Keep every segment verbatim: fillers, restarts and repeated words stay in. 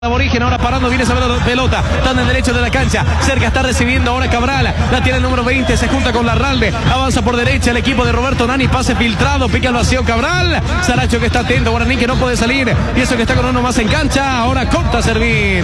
Aborigen ahora parando, viene esa pelota, está en el derecho de la cancha, cerca está recibiendo ahora Cabral, la tiene el número veinte, se junta con Larralde, avanza por derecha el equipo de Roberto Nani, pase filtrado, pica el vacío Cabral, Saracho que está atento, Guaraní que no puede salir, y eso que está con uno más en cancha, ahora corta Servín.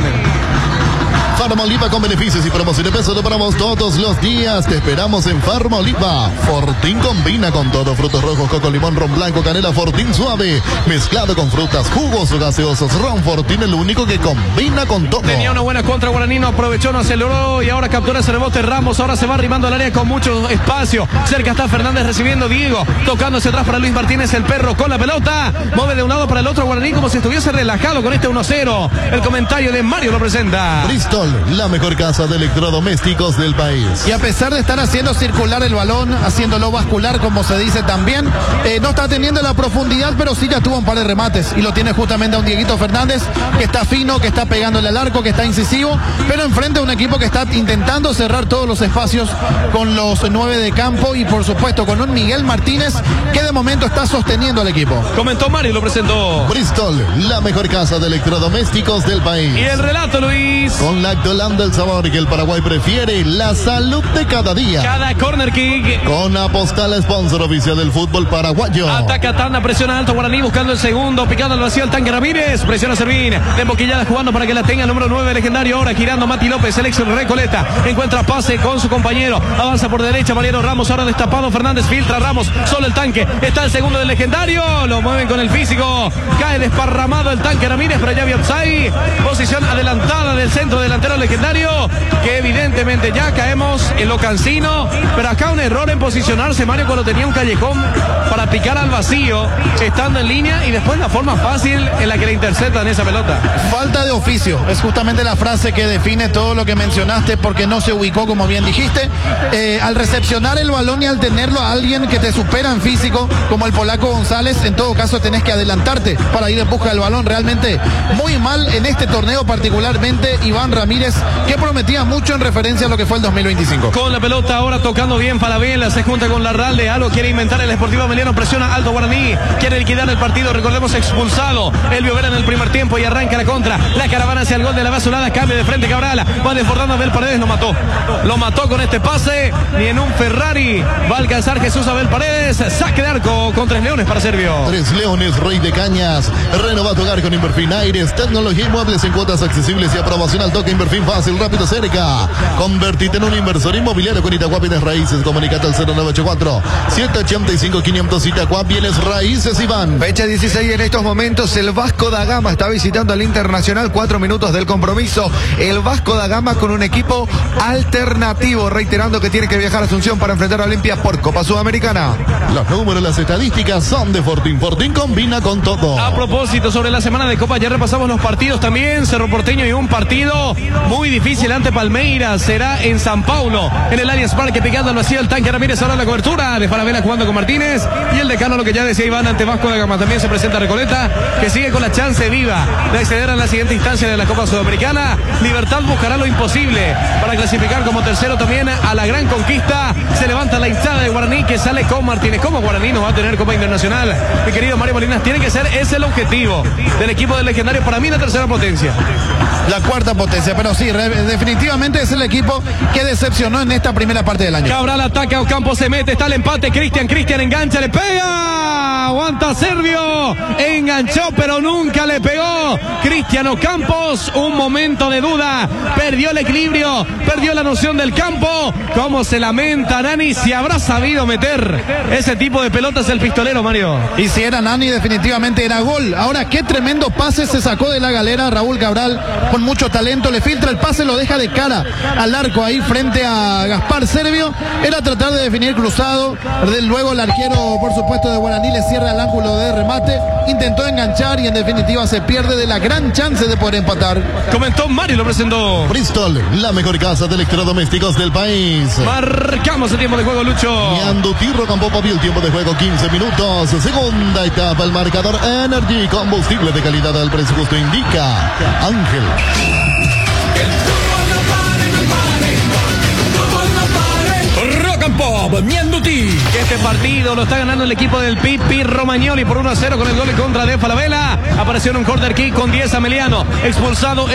Farma Oliva con beneficios y promociones, peso lo paramos todos los días. Te esperamos en Farma Oliva. Fortín combina con todo: frutos rojos, coco, limón, ron blanco, canela, Fortín suave, mezclado con frutas, jugos gaseosos. Ron Fortín, el único que combina con todo. Tenía una buena contra Guaraní, no aprovechó, no aceleró y ahora captura ese rebote Ramos. Ahora se va arrimando al área con mucho espacio. Cerca está Fernández recibiendo, Diego tocándose atrás para Luis Martínez, el perro con la pelota. Mueve de un lado para el otro Guaraní como si estuviese relajado con este uno cero. El comentario de Mario lo presenta. Bristol, la mejor casa de electrodomésticos del país. Y a pesar de estar haciendo circular el balón, haciéndolo vascular, como se dice también, eh, no está teniendo la profundidad, pero sí ya tuvo un par de remates. Y lo tiene justamente a un Dieguito Fernández, que está fino, que está pegándole al arco, que está incisivo, pero enfrente a un equipo que está intentando cerrar todos los espacios con los nueve de campo y por supuesto con un Miguel Martínez, que de momento está sosteniendo al equipo. Comentó Mario, lo presentó. Bristol, la mejor casa de electrodomésticos del país. Y el relato, Luis. Con Lactolanda, el sabor que el Paraguay prefiere, la salud de cada día. Cada corner kick. Con Apostal, sponsor oficial del fútbol paraguayo. Ataca Tanda, presiona alto Guaraní buscando el segundo, picando al vacío el tanque Ramírez, presiona Servín, de boquillada jugando para que la tenga el número nueve legendario, ahora girando Mati López, el ex Recoleta, encuentra pase con su compañero, avanza por derecha Mariano Ramos, ahora destapado Fernández, filtra Ramos, solo el tanque, está el segundo del legendario, lo mueven con el físico, cae desparramado el tanque Ramírez, pero ya había offside, posición adelantada del centro delantero legendario, que evidentemente ya caemos en lo cansino, pero acá un error en posicionarse Mario cuando tenía un callejón para picar al vacío, estando en línea y después la forma fácil en la que le interceptan esa pelota. Falta de oficio, es justamente la frase que define todo lo que mencionaste, porque no se ubicó, como bien dijiste, eh, al recepcionar el balón y al tenerlo a alguien que te supera en físico, como el polaco González, en todo caso tenés que adelantarte para ir en busca del balón. Realmente muy mal en este torneo, particularmente Iván Ramírez, que prometía mucho en referencia a lo que fue el dos mil veinticinco. Con la pelota ahora tocando bien Falabella, se junta con Larralde, algo quiere inventar el Sportivo Emiliano, presiona alto Guaraní, quiere liquidar el partido, recordemos expulsado Elvio Vera en el primer tiempo y arranca la contra, la caravana hacia el gol de la basurada, cambio de frente Cabral, va desbordando Abel Paredes, lo mató, lo mató con este pase, ni en un Ferrari va a alcanzar Jesús Abel Paredes, saque de arco con Tres Leones para Servio. Tres Leones, Rey de Cañas, renova tu hogar con Inverfin Aires, tecnología y muebles en cuotas accesibles y aprobación al toque. Inverfin fácil, rápido, cerca. Convertite en un inversor inmobiliario con Itacua Bienes Raíces. Comunicate al cero nueve ocho cuatro, siete ocho cinco, quinientos. Itacua Bienes Raíces, Iván. Fecha dieciséis en estos momentos, el Vasco da Gama está visitando al Internacional, cuatro minutos del compromiso. El Vasco da Gama con un equipo alternativo, reiterando que tiene que viajar a Asunción para enfrentar a Olimpia por Copa Sudamericana. Los números, las estadísticas son de Fortín. Fortín combina con todo. A propósito, sobre la semana de Copa, ya repasamos los partidos también. Cerro Porteño y un partido muy difícil ante Palmeiras. Será en San Paulo, en el Allianz Parque, picando al vacío el tanque Ramírez. Ahora la cobertura de Falabella jugando con Martínez. Y el decano, lo que ya decía Iván, ante Vasco da Gama. También se presenta Recoleta, que sigue con la chance viva de acceder a la siguiente instancia de la Copa Sudamericana. Libertad buscará lo imposible para clasificar como tercero también a la gran conquista. Se levanta la hinchada de Guaraní, que sale con Martínez. ¿Cómo Guaraní no va a tener Copa Internacional? Mi querido Mario Molinas, tiene que ser ese el objetivo del equipo del legendario. Para mí, la tercera potencia. La cuarta potencia, pero sí, re, definitivamente es el equipo que decepcionó en esta primera parte del año. Cabral ataca, Ocampo se mete, está el empate, Cristian, Cristian engancha, le pega, aguanta Servio, enganchó pero nunca le pegó, Cristian Ocampos, un momento de duda, perdió el equilibrio, perdió la noción del campo, cómo se lamenta Nani, si habrá sabido meter ese tipo de pelotas el pistolero, Mario. Y si era Nani, definitivamente era gol. Ahora, qué tremendo pase se sacó de la galera Raúl Cabral, con mucho talento, le filtra el pase, lo deja de cara al arco ahí frente a Gaspar Servio, era tratar de definir cruzado, luego el arquero, por supuesto, de Guaraní le cierra el ángulo de remate, intentó enganchar y en definitiva se pierde de la gran chance de poder empatar. Comentó Mario, lo presentó. Bristol, la mejor casa de electrodomésticos del país. Marcamos el tiempo de juego, Lucho. Ñandutirro con Popovi, el tiempo de juego quince minutos. Segunda etapa, el marcador Energy, combustible de calidad al precio justo, indica Ángel. Rock and Pop, Ñandutirro. Tutti. Este partido lo está ganando el equipo del Pipi Romagnoli por uno a cero con el gol en contra de Falabella. Apareció en un corner kick con diez Ameliano. Expulsado